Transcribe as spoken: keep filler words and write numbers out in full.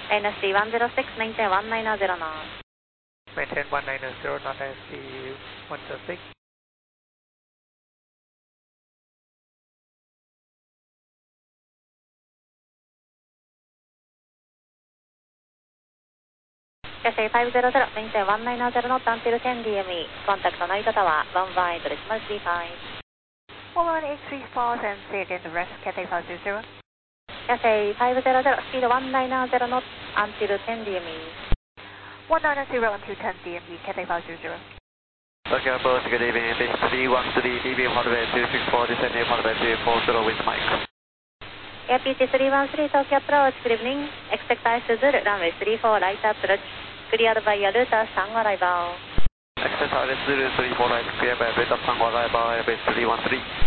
A N S C one zero six, maintain one nine zero knot. Maintain one nine zero knot, A N S C one zero six. S A five zero zero, maintain one nine zero knot until ten D M E. Contact Narita Tower, one one eight decimal three five. one one eight three five and say again the rest, Cathay five zero zero. S A five zero zero, speed one nine zero knot until ten D M E. one nine zero until ten D M E, Cathay five zero zero. Tokyo Boat, good evening, base three one three, D B hardware two six four, descending hardware two four zero with Mike. A P T three one three, Tokyo approach, good evening. Expect Isuzu, runway three four, right approach. Cleared by your route, San arrival. Expect Isuzu three four, right, cleared by route, San arrival, base three one three.